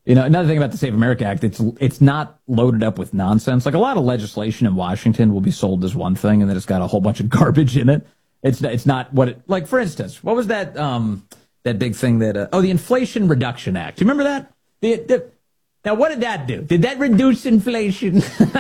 You know, another thing about the Save America Act, it's not loaded up with nonsense. Like a lot of legislation in Washington will be sold as one thing, and then it's got a whole bunch of garbage in it. It's not what it, like, for instance, what was that that big thing that the Inflation Reduction Act. Do you remember that? Now, what did that do? Did that reduce inflation?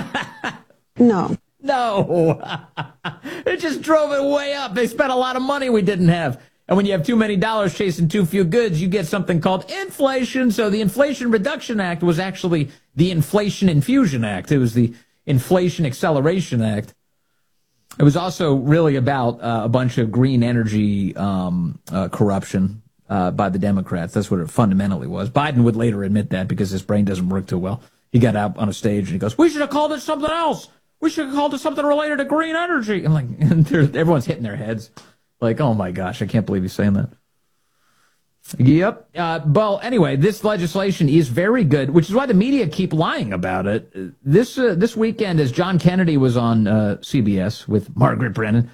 No. No. It just drove it way up. They spent a lot of money we didn't have. And when you have too many dollars chasing too few goods, you get something called inflation. So the Inflation Reduction Act was actually the Inflation Infusion Act. It was the Inflation Acceleration Act. It was also really about a bunch of green energy corruption by the Democrats. That's what it fundamentally was. Biden would later admit that because his brain doesn't work too well. He got out on a stage and he goes, "We should have called it something else. We should have called it something related to green energy." And everyone's hitting their heads. Like, oh my gosh, I can't believe he's saying that. Yep. Well, anyway, this legislation is very good, which is why the media keep lying about it. This weekend, as John Kennedy was on CBS with Margaret Brennan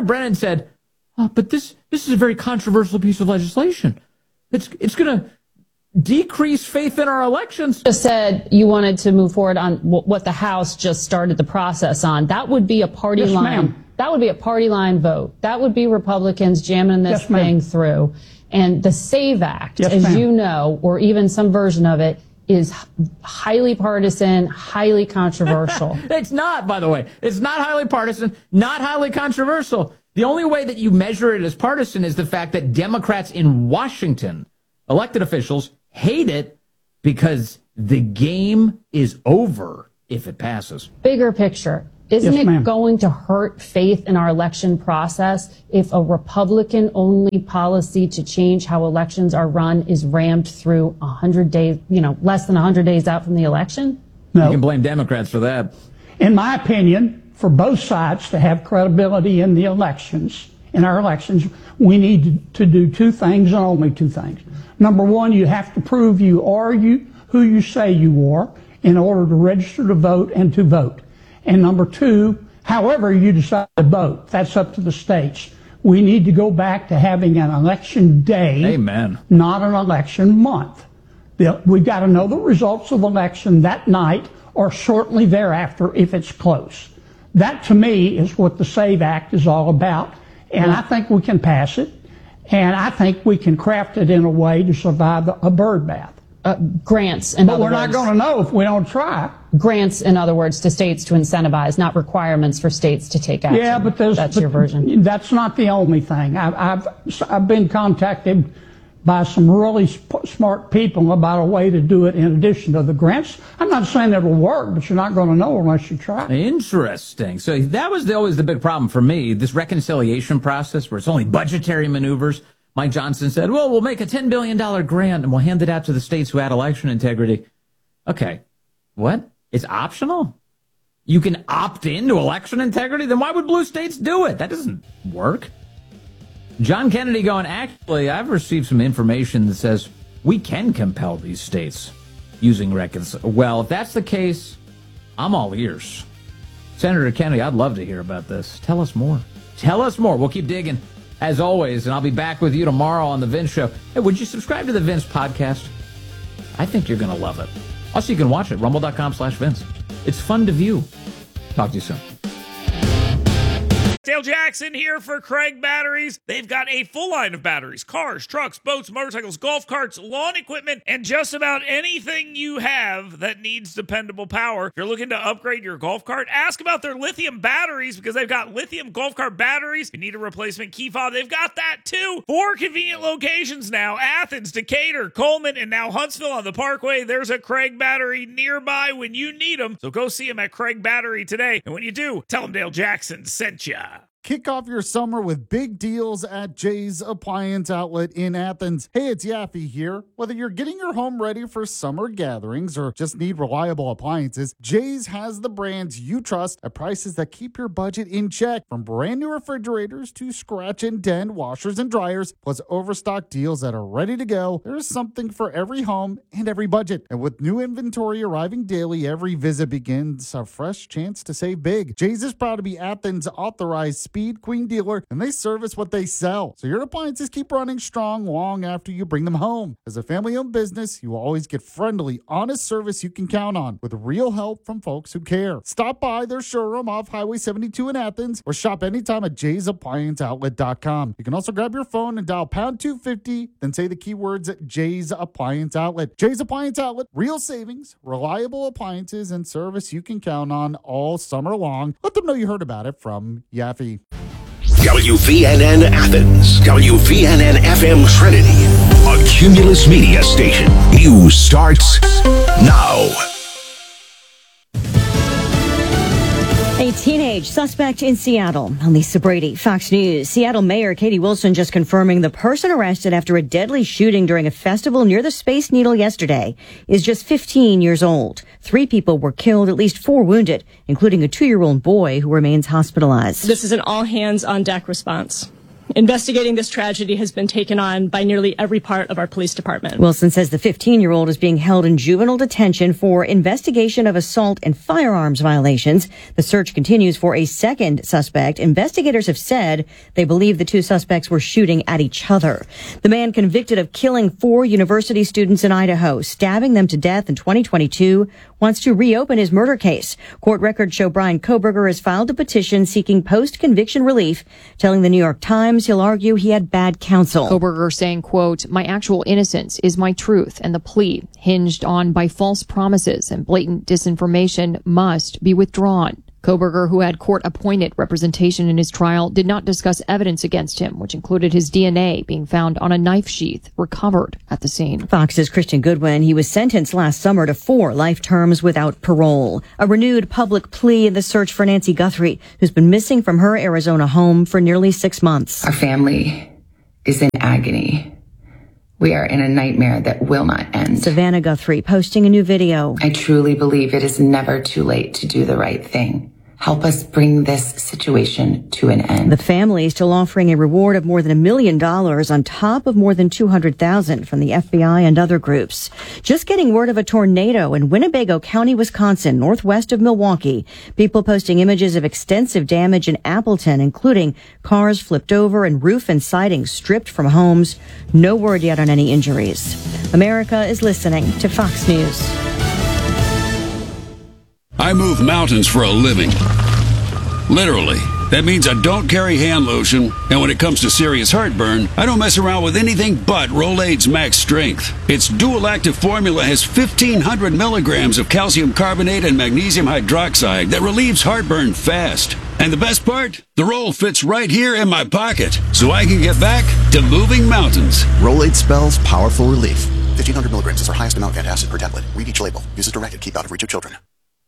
said, but this is a very controversial piece of legislation. It's going to decrease faith in our elections. Just said you wanted to move forward on what the House just started the process on. That would be a party line. Ma'am. That would be a party line vote. That would be Republicans jamming this thing through. And the SAVE Act, as you know, or even some version of it, is highly partisan, highly controversial. It's not, by the way. It's not highly partisan, not highly controversial. The only way that you measure it as partisan is the fact that Democrats in Washington, elected officials, hate it because the game is over if it passes. Bigger picture. Isn't it going to hurt faith in our election process if a Republican-only policy to change how elections are run is rammed through 100 days, less than 100 days out from the election? No. You can blame Democrats for that. In my opinion, for both sides to have credibility in the elections, in our elections, we need to do two things and only two things. Number one, you have to prove you are who you say you are in order to register to vote and to vote. And number two, however you decide to vote, that's up to the states. We need to go back to having an election day, Amen, not an election month. We've got to know the results of the election that night or shortly thereafter if it's close. That, to me, is what the SAVE Act is all about. And I think we can pass it. And I think we can craft it in a way to survive a bird bath. Grants, in other words. But we're not going to know if we don't try. Grants, in other words, to states to incentivize, not requirements for states to take action. Yeah, but that's your version. That's not the only thing. I've been contacted by some really smart people about a way to do it in addition to the grants. I'm not saying it'll work, but you're not going to know unless you try. Interesting. So that was always the big problem for me, this reconciliation process where it's only budgetary maneuvers. Mike Johnson said, well, we'll make a $10 billion grant and we'll hand it out to the states who had election integrity. Okay. What? It's optional? You can opt into election integrity? Then why would blue states do it? That doesn't work. John Kennedy going, actually, I've received some information that says we can compel these states using reconciliation. Well, if that's the case, I'm all ears. Senator Kennedy, I'd love to hear about this. Tell us more. Tell us more. We'll keep digging. As always, and I'll be back with you tomorrow on The Vince Show. Hey, would you subscribe to The Vince Podcast? I think you're going to love it. Also, you can watch it, rumble.com/Vince. It's fun to view. Talk to you soon. Dale Jackson here for Craig Batteries. They've got a full line of batteries, cars, trucks, boats, motorcycles, golf carts, lawn equipment, and just about anything you have that needs dependable power. If you're looking to upgrade your golf cart, ask about their lithium batteries because they've got lithium golf cart batteries. If you need a replacement key fob, they've got that too. 4 convenient locations now: Athens, Decatur, Coleman, and now Huntsville on the Parkway. There's a Craig Battery nearby when you need them. So go see them at Craig Battery today. And when you do, tell them Dale Jackson sent ya. Kick off your summer with big deals at Jay's Appliance Outlet in Athens. Hey, it's Yaffe here. Whether you're getting your home ready for summer gatherings or just need reliable appliances, Jay's has the brands you trust at prices that keep your budget in check. From brand new refrigerators to scratch and dent washers and dryers, plus overstock deals that are ready to go, there's something for every home and every budget. And with new inventory arriving daily, every visit begins a fresh chance to save big. Jay's is proud to be Athens' authorized Speed Queen dealer, and they service what they sell. So your appliances keep running strong long after you bring them home. As a family-owned business, you will always get friendly, honest service you can count on with real help from folks who care. Stop by their showroom off Highway 72 in Athens or shop anytime at jaysapplianceoutlet.com. You can also grab your phone and dial pound 250, then say the keywords at Jay's Appliance Outlet. Jay's Appliance Outlet, real savings, reliable appliances, and service you can count on all summer long. Let them know you heard about it from Yaffe. WVNN Athens, WVNN FM Trinity, a Cumulus Media station. News starts now. A teenage suspect in Seattle. I'm Lisa Brady, Fox News. Seattle Mayor Katie Wilson just confirming the person arrested after a deadly shooting during a festival near the Space Needle yesterday is just 15 years old. 3 people were killed, at least 4 wounded, including a 2-year-old boy who remains hospitalized. This is an all-hands-on-deck response. Investigating this tragedy has been taken on by nearly every part of our police department. Wilson says the 15-year-old is being held in juvenile detention for investigation of assault and firearms violations. The search continues for a second suspect. Investigators have said they believe the 2 suspects were shooting at each other. The man convicted of killing 4 university students in Idaho, stabbing them to death in 2022, wants to reopen his murder case. Court records show Bryan Kohberger has filed a petition seeking post-conviction relief, telling the New York Times he'll argue he had bad counsel. Kohberger saying, quote, "My actual innocence is my truth, and the plea hinged on by false promises and blatant disinformation must be withdrawn." Kohberger, who had court-appointed representation in his trial, did not discuss evidence against him, which included his DNA being found on a knife sheath recovered at the scene. Fox's Christian Goodwin, he was sentenced last summer to 4 life terms without parole. A renewed public plea in the search for Nancy Guthrie, who's been missing from her Arizona home for nearly 6 months. Our family is in agony. We are in a nightmare that will not end. Savannah Guthrie posting a new video. I truly believe it is never too late to do the right thing. Help us bring this situation to an end. The family is still offering a reward of more than $1 million on top of more than $200,000 from the FBI and other groups. Just getting word of a tornado in Winnebago County, Wisconsin, northwest of Milwaukee. People posting images of extensive damage in Appleton, including cars flipped over and roof and siding stripped from homes. No word yet on any injuries. America is listening to Fox News. I move mountains for a living. Literally. That means I don't carry hand lotion, and when it comes to serious heartburn, I don't mess around with anything but Rolaids Max Strength. Its dual-active formula has 1,500 milligrams of calcium carbonate and magnesium hydroxide that relieves heartburn fast. And the best part? The roll fits right here in my pocket, so I can get back to moving mountains. Rolaids spells powerful relief. 1,500 milligrams is our highest amount of antacid per tablet. Read each label. Use as directed. Keep out of reach of children.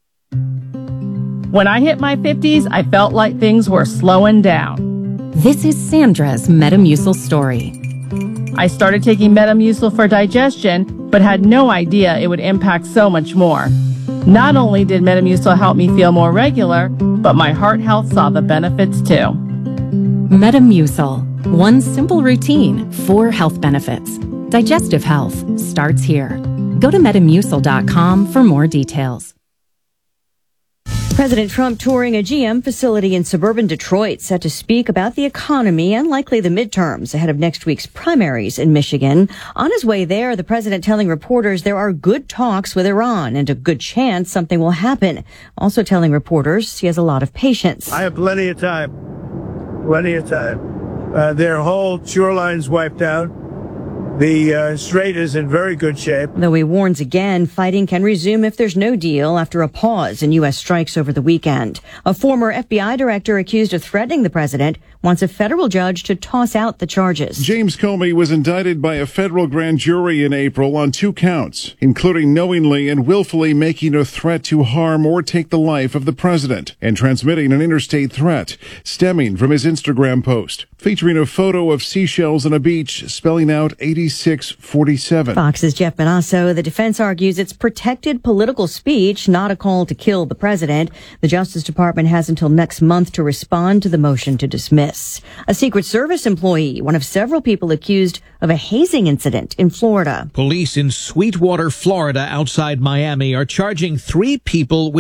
When I hit my 50s, I felt like things were slowing down. This is Sandra's Metamucil story. I started taking Metamucil for digestion, but had no idea it would impact so much more. Not only did Metamucil help me feel more regular, but my heart health saw the benefits too. Metamucil. One simple routine, 4 health benefits. Digestive health starts here. Go to Metamucil.com for more details. President Trump touring a GM facility in suburban Detroit, set to speak about the economy and likely the midterms ahead of next week's primaries in Michigan. On his way there, the president telling reporters there are good talks with Iran and a good chance something will happen. Also telling reporters he has a lot of patience. I have plenty of time. Plenty of time. Their whole shoreline's wiped out. The strait is in very good shape. Though he warns again, fighting can resume if there's no deal after a pause in U.S. strikes over the weekend. A former FBI director accused of threatening the president wants a federal judge to toss out the charges. James Comey was indicted by a federal grand jury in April on 2 counts, including knowingly and willfully making a threat to harm or take the life of the president and transmitting an interstate threat stemming from his Instagram post featuring a photo of seashells on a beach spelling out 8647. Fox's Jeff Manasso. The defense argues it's protected political speech, not a call to kill the president. The Justice Department has until next month to respond to the motion to dismiss. A Secret Service employee, one of several people accused of a hazing incident in Florida. Police in Sweetwater, Florida, outside Miami, are charging 3 people with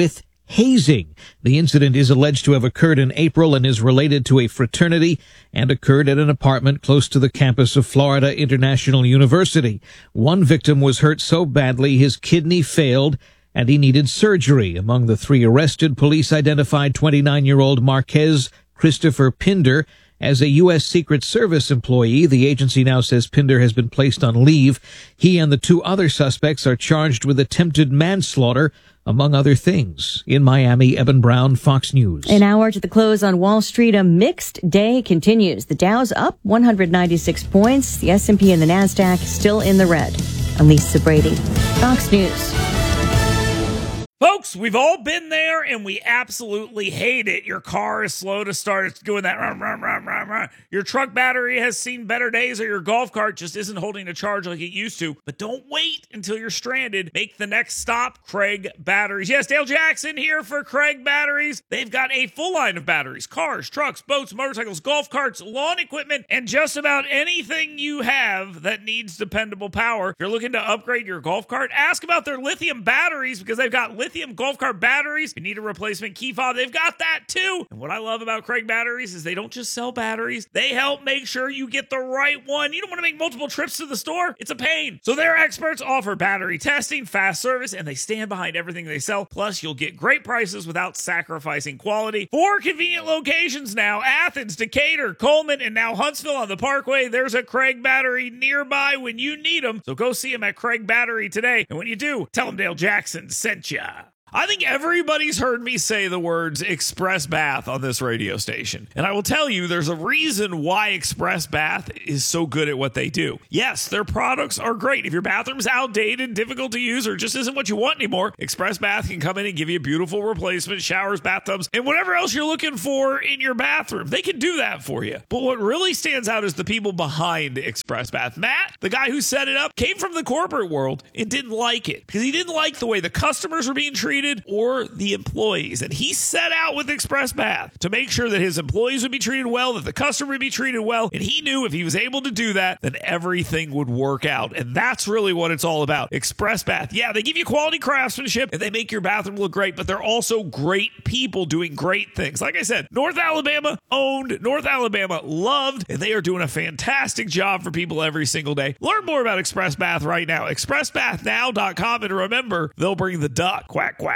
hazing. The incident is alleged to have occurred in April and is related to a fraternity and occurred at an apartment close to the campus of Florida International University. One victim was hurt so badly his kidney failed and he needed surgery. Among the 3 arrested, police identified 29-year-old Marquez Christopher Pinder as a U.S. Secret Service employee. The agency now says Pinder has been placed on leave. He and the 2 other suspects are charged with attempted manslaughter, among other things. In Miami, Eben Brown, Fox News. An hour to the close on Wall Street, a mixed day continues. The Dow's up 196 points. The S&P and the NASDAQ still in the red. I'm Lisa Brady, Fox News. Folks, we've all been there, and we absolutely hate it. Your car is slow to start. It's doing that. Rah, rah, rah, rah, rah. Your truck battery has seen better days, or your golf cart just isn't holding a charge like it used to. But don't wait until you're stranded. Make the next stop, Craig Batteries. Yes, Dale Jackson here for Craig Batteries. They've got a full line of batteries. Cars, trucks, boats, motorcycles, golf carts, lawn equipment, and just about anything you have that needs dependable power. If you're looking to upgrade your golf cart, ask about their lithium batteries, because they've got lithium golf cart batteries. You need a replacement key fob, they've got that too. And what I love about Craig Batteries is they don't just sell batteries, they help make sure you get the right one. You don't want to make multiple trips to the store, it's a pain. So their experts offer battery testing, fast service, and they stand behind everything they sell. Plus, you'll get great prices without sacrificing quality. 4 convenient locations now: Athens, Decatur, Coleman, and now Huntsville on the Parkway. There's a Craig Battery nearby when you need them. So go see them at Craig Battery today. And when you do, tell them Dale Jackson sent ya. I think everybody's heard me say the words Express Bath on this radio station. And I will tell you, there's a reason why Express Bath is so good at what they do. Yes, their products are great. If your bathroom's outdated, difficult to use, or just isn't what you want anymore, Express Bath can come in and give you a beautiful replacement, showers, bathtubs, and whatever else you're looking for in your bathroom. They can do that for you. But what really stands out is the people behind Express Bath. Matt, the guy who set it up, came from the corporate world and didn't like it because he didn't like the way the customers were being treated or the employees. And he set out with Express Bath to make sure that his employees would be treated well, that the customer would be treated well. And he knew if he was able to do that, then everything would work out. And that's really what it's all about. Express Bath. Yeah, they give you quality craftsmanship and they make your bathroom look great, but they're also great people doing great things. Like I said, North Alabama owned, North Alabama loved, and they are doing a fantastic job for people every single day. Learn more about Express Bath right now. ExpressBathNow.com. And remember, they'll bring the duck. Quack, quack.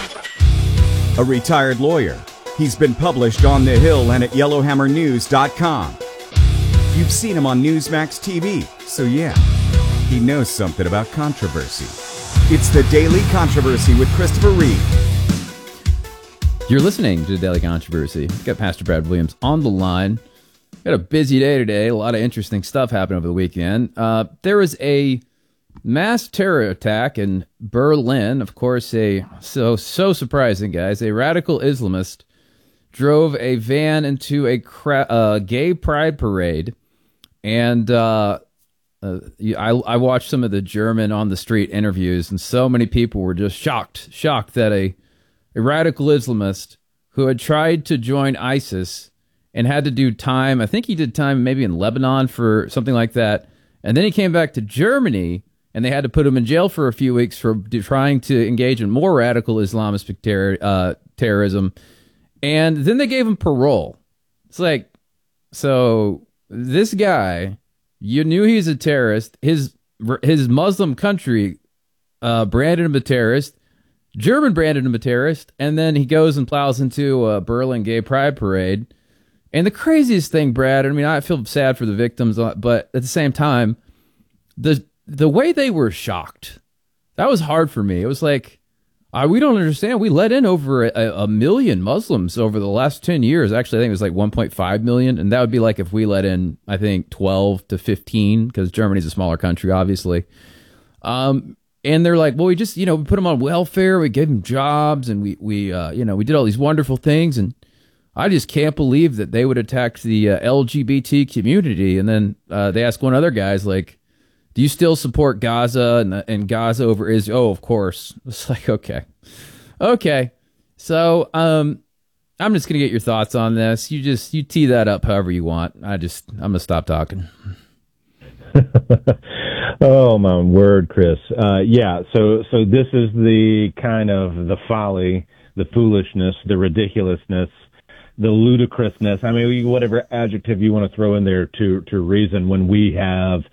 A retired lawyer. He's been published on The Hill and at YellowhammerNews.com. You've seen him on Newsmax TV, so yeah, he knows something about controversy. It's The Daily Controversy with Christopher Reed. You're listening to The Daily Controversy. We've got Pastor Brad Williams on the line. Got a busy day today. A lot of interesting stuff happened over the weekend. There was a mass terror attack in Berlin. Of course, so surprising, guys. A radical Islamist drove a van into a gay pride parade, and I watched some of the German on the street interviews, and so many people were just shocked that a radical Islamist who had tried to join ISIS and had to do time. I think he did time maybe in Lebanon for something like that, and then he came back to Germany. And they had to put him in jail for a few weeks for trying to engage in more radical Islamist terrorism. And then they gave him parole. It's like, so this guy, you knew he was a terrorist. His Muslim country branded him a terrorist. German branded him a terrorist. And then he goes and plows into a Berlin gay pride parade. And the craziest thing, Brad, I mean, I feel sad for the victims, but at the same time, the way they were shocked, that was hard for me. It was like, we don't understand. We let in over a million Muslims over the last 10 years. Actually, I think it was like 1.5 million. And that would be like if we let in, I think, 12 to 15, because Germany's a smaller country, obviously. And they're like, well, we just, we put them on welfare. We gave them jobs and we did all these wonderful things. And I just can't believe that they would attack the LGBT community. And then they ask one other guy's like, do you still support Gaza and Gaza over Israel? Oh, of course. It's like, okay. So, I'm just going to get your thoughts on this. You tee that up however you want. I'm going to stop talking. Oh, my word, Chris. So this is the kind of the folly the foolishness, the ridiculousness, the ludicrousness. I mean, whatever adjective you want to throw in there to reason when we have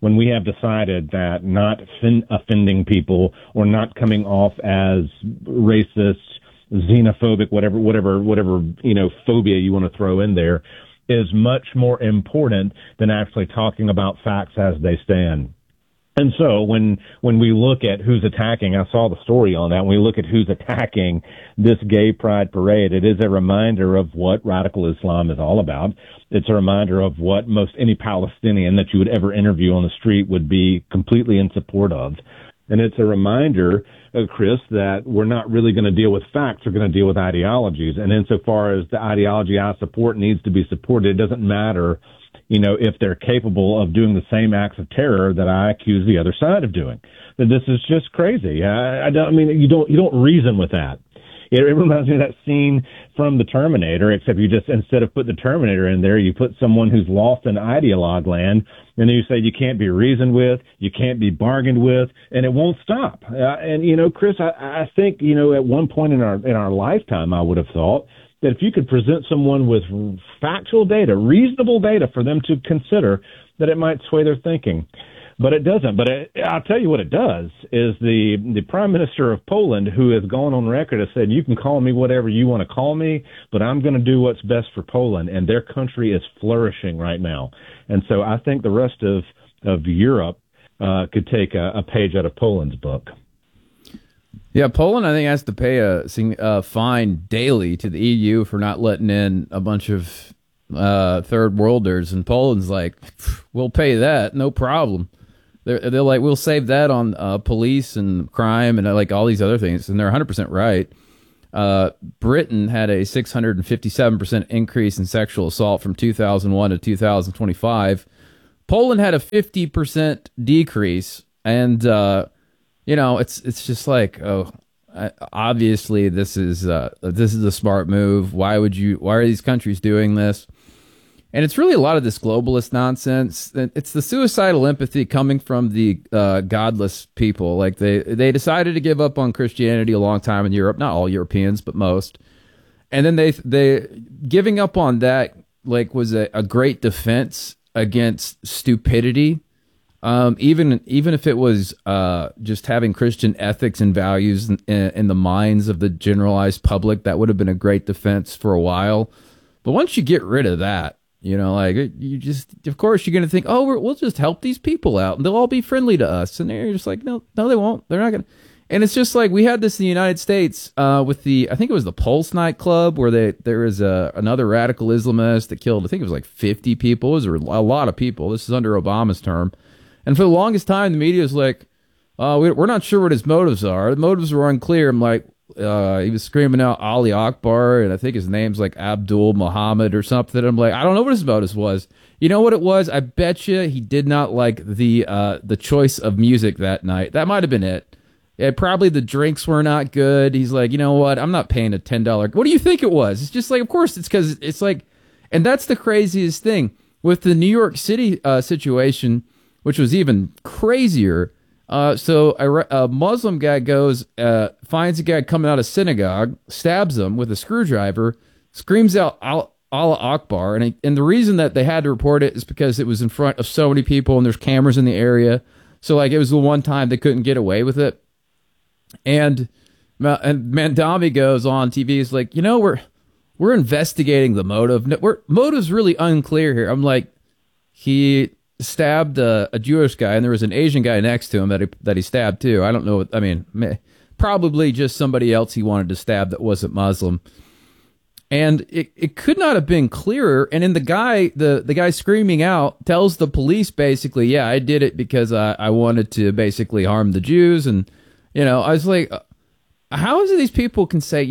decided that not offending people or not coming off as racist, xenophobic, whatever, phobia you want to throw in there is much more important than actually talking about facts as they stand. And so when we look at who's attacking, I saw the story on that, when we look at who's attacking this gay pride parade, it is a reminder of what radical Islam is all about. It's a reminder of what most any Palestinian that you would ever interview on the street would be completely in support of. And it's a reminder, Chris, that we're not really going to deal with facts. We're going to deal with ideologies. And insofar as the ideology I support needs to be supported, it doesn't matter if they're capable of doing the same acts of terror that I accuse the other side of doing. This is just crazy. You don't reason with that. It reminds me of that scene from the Terminator, except you just, instead of putting the Terminator in there, you put someone who's lost in ideologue land, and then you say you can't be reasoned with, you can't be bargained with, and it won't stop. Chris, I think, at one point in our lifetime, I would have thought that if you could present someone with factual data, reasonable data for them to consider, that it might sway their thinking. But it doesn't. But I'll tell you what it does is the Prime Minister of Poland, who has gone on record, has said, you can call me whatever you want to call me, but I'm going to do what's best for Poland. And their country is flourishing right now. And so I think the rest of Europe could take a page out of Poland's book. Yeah, Poland, I think, has to pay a fine daily to the EU for not letting in a bunch of third worlders. And Poland's like, we'll pay that, no problem. They're like, we'll save that on police and crime and like all these other things. And they're 100% right. Britain had a 657% increase in sexual assault from 2001 to 2025. Poland had a 50% decrease. And, it's just like, obviously this is a smart move. Why are these countries doing this? And it's really a lot of this globalist nonsense. It's the suicidal empathy coming from the godless people. Like they decided to give up on Christianity a long time in Europe. Not all Europeans, but most. And then they giving up on that was a great defense against stupidity. Even if it was just having Christian ethics and values in the minds of the generalized public, that would have been a great defense for a while. But once you get rid of that, of course you're going to think, we'll just help these people out and they'll all be friendly to us. And you're just like, no, they won't. They're not going to. And it's just like we had this in the United States with I think it was the Pulse nightclub where there was another radical Islamist that killed, I think it was like 50 people. It was a lot of people. This is under Obama's term. And for the longest time, the media was like, we're not sure what his motives are. The motives were unclear. I'm like, he was screaming out Ali Akbar, and I think his name's like Abdul Muhammad or something. I'm like, I don't know what his motives was. You know what it was? I bet you he did not like the choice of music that night. That might have been it. Probably the drinks were not good. He's like, you know what? I'm not paying a $10. What do you think it was? It's just like, of course, it's because it's like, and that's the craziest thing with the New York City situation, which was even crazier. So a Muslim guy goes, finds a guy coming out of synagogue, stabs him with a screwdriver, screams out Allah Akbar. And the reason that they had to report it is because it was in front of so many people and there's cameras in the area. So it was the one time they couldn't get away with it. And Mandami goes on TV. He's like, we're investigating the motive. Motive's really unclear here. I'm like, he stabbed a Jewish guy, and there was an Asian guy next to him that he stabbed too. I don't know. Probably just somebody else he wanted to stab that wasn't Muslim. And it could not have been clearer. And then the guy screaming out tells the police basically, yeah, I did it because I wanted to basically harm the Jews. And, I was like, how is it these people can say,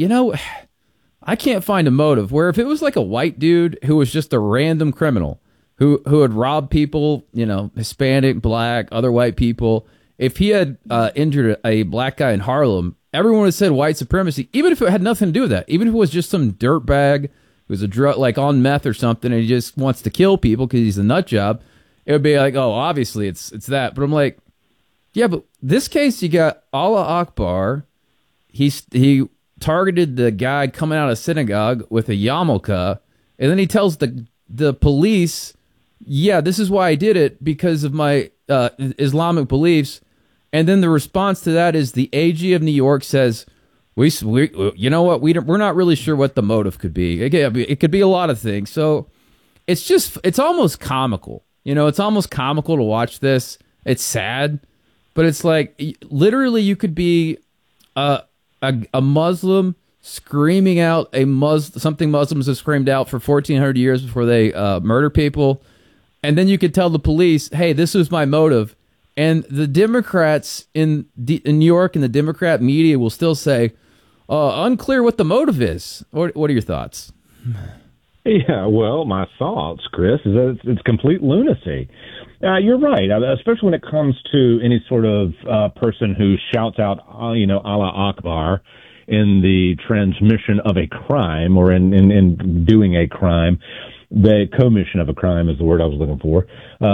I can't find a motive, where if it was like a white dude who was just a random criminal, who had robbed people, Hispanic, black, other white people. If he had injured a black guy in Harlem, everyone would have said white supremacy, even if it had nothing to do with that. Even if it was just some dirtbag who was on meth or something, and he just wants to kill people because he's a nut job, it would be like, oh, obviously it's that. But I'm like, yeah, but this case, you got Allah Akbar. He targeted the guy coming out of synagogue with a yarmulke, and then he tells the police, yeah, this is why I did it, because of my Islamic beliefs. And then the response to that is the AG of New York says, we you know what, we're not really sure what the motive could be. It could be a lot of things. So it's almost comical. It's almost comical to watch this. It's sad, but it's like literally you could be a Muslim screaming out something Muslims have screamed out for 1,400 years before they murder people, and then you could tell the police, "Hey, this was my motive," and the Democrats in New York and the Democrat media will still say, "Unclear what the motive is." What are your thoughts? Yeah, well, my thoughts, Chris, is that it's complete lunacy. You're right, especially when it comes to any sort of person who shouts out, Allah Akbar in the transmission of a crime or in doing a crime. The commission of a crime is the word I was looking for.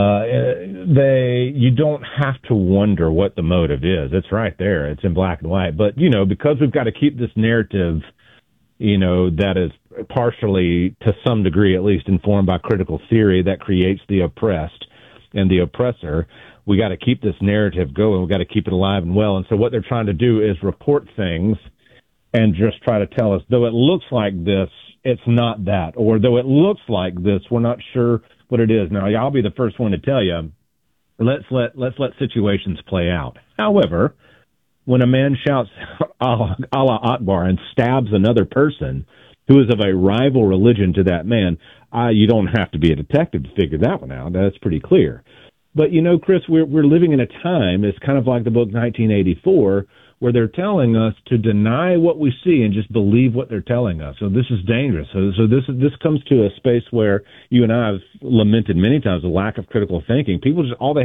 You don't have to wonder what the motive is. It's right there. It's in black and white. But, because we've got to keep this narrative, that is partially, to some degree at least, informed by critical theory that creates the oppressed and the oppressor, we got to keep this narrative going. We got to keep it alive and well. And so what they're trying to do is report things and just try to tell us, though it looks like this, it's not that. Or though it looks like this, we're not sure what it is. Now, I'll be the first one to tell you, let's let situations play out. However, when a man shouts Allah Akbar and stabs another person who is of a rival religion to that man, you don't have to be a detective to figure that one out. That's pretty clear. But, Chris, we're living in a time, it's kind of like the book 1984, where they're telling us to deny what we see and just believe what they're telling us. So this is dangerous. So this comes to a space where you and I have lamented many times the lack of critical thinking. People just all they